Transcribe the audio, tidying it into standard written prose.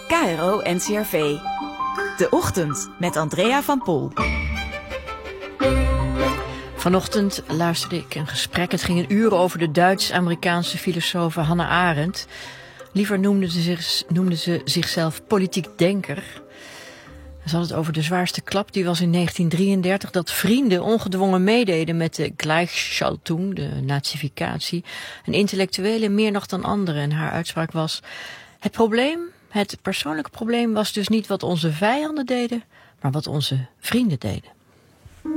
KRO NCRV. De Ochtend met Andrea van Pol. Vanochtend luisterde ik een gesprek. Het ging een uur over de Duits-Amerikaanse filosoof Hannah Arendt. Liever noemde ze zichzelf politiek denker. Ze had het over de zwaarste klap. Die was in 1933 dat vrienden ongedwongen meededen met de Gleichschaltung, de nazificatie. En intellectuelen meer nog dan anderen. En haar uitspraak was: het persoonlijke probleem was dus niet wat onze vijanden deden, maar wat onze vrienden deden.